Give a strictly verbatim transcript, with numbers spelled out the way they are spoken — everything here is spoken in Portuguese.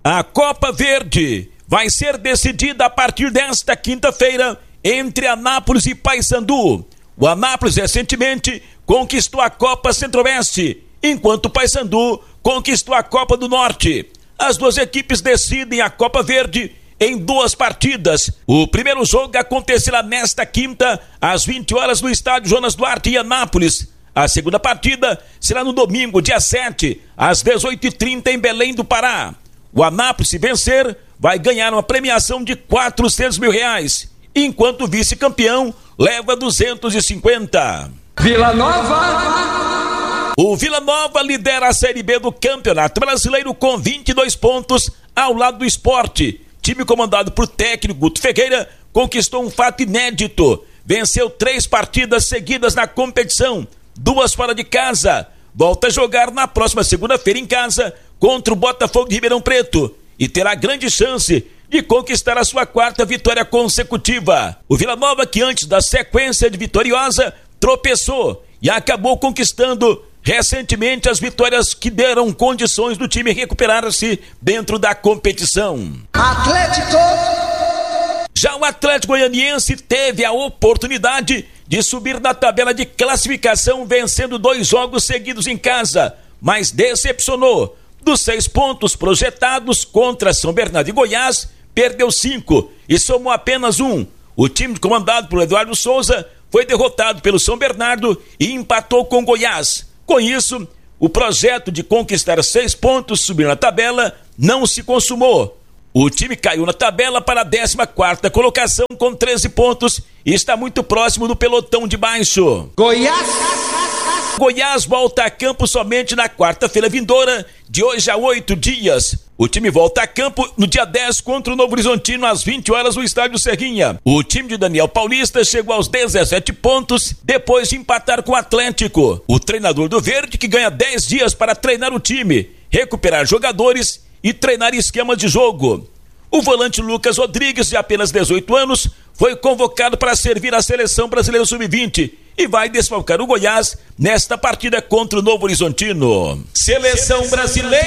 A Copa Verde vai ser decidida a partir desta quinta-feira entre Anápolis e Paysandu. O Anápolis recentemente conquistou a Copa Centro-Oeste, enquanto o Paysandu conquistou a Copa do Norte. As duas equipes decidem a Copa Verde em duas partidas. O primeiro jogo acontecerá nesta quinta, às vinte horas, no estádio Jonas Duarte, em Anápolis. A segunda partida será no domingo, dia sete, às dezoito e trinta, em Belém do Pará. O Anápolis, se vencer, vai ganhar uma premiação de quatrocentos mil reais, enquanto o vice-campeão leva duzentos e cinquenta. Vila Nova! O Vila Nova lidera a Série B do Campeonato Brasileiro com vinte e dois pontos, ao lado do Sport. Time comandado por técnico Guto Ferreira conquistou um fato inédito. Venceu três partidas seguidas na competição, duas fora de casa. Volta a jogar na próxima segunda-feira em casa contra o Botafogo de Ribeirão Preto e terá grande chance de conquistar a sua quarta vitória consecutiva. O Vila Nova, que antes da sequência de vitoriosa, tropeçou e acabou conquistando recentemente as vitórias que deram condições do time recuperar-se dentro da competição. Atlético! Já o Atlético Goianiense teve a oportunidade de subir na tabela de classificação, vencendo dois jogos seguidos em casa, mas decepcionou. Dos seis pontos projetados contra São Bernardo e Goiás, perdeu cinco e somou apenas um. O time comandado por Eduardo Souza foi derrotado pelo São Bernardo e empatou com Goiás. Com isso, o projeto de conquistar seis pontos subindo na tabela não se consumou. O time caiu na tabela para a décima quarta colocação com treze pontos e está muito próximo do pelotão de baixo. Goiás! Goiás volta a campo somente na quarta-feira vindoura, de hoje a oito dias. O time volta a campo no dia dez contra o Novo Horizontino, às vinte horas, no estádio Serrinha. O time de Daniel Paulista chegou aos dezessete pontos depois de empatar com o Atlético. O treinador do Verde, que ganha dez dias para treinar o time, recuperar jogadores e treinar esquema de jogo. O volante Lucas Rodrigues, de apenas dezoito anos, foi convocado para servir a seleção brasileira sub vinte e vai desfalcar o Goiás nesta partida contra o Novo Horizontino. Seleção brasileira.